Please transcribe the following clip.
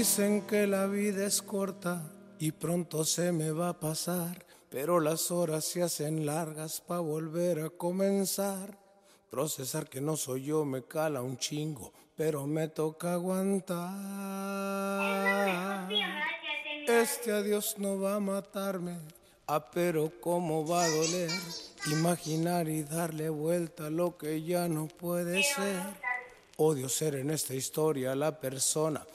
Dicen que la vida es corta y pronto se me va a pasar, pero las horas se hacen largas pa' volver a comenzar. Procesar que no soy yo me cala un chingo, pero me toca aguantar. Este adiós no va a matarme, pero cómo va a doler. Imaginar y darle vuelta a lo que ya no puede ser. Odio ser en esta historia la persona